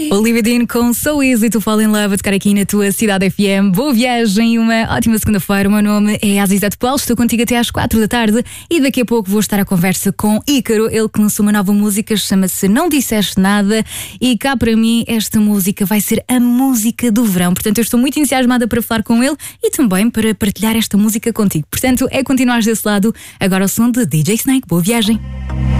Olivia Dean com So Easy to Fall in Love a tocar aqui na tua Cidade FM. Boa viagem e uma ótima segunda-feira. O meu nome é Azizete Paulo, estou contigo até às 4 da tarde e daqui a pouco vou estar à conversa com Ícaro, ele que lançou uma nova música, chama-se Não Disseste Nada e cá para mim esta música vai ser a música do verão. Portanto eu estou muito entusiasmada para falar com ele e também para partilhar esta música contigo. Portanto é continuar desse lado, agora o som de DJ Snake. Boa viagem.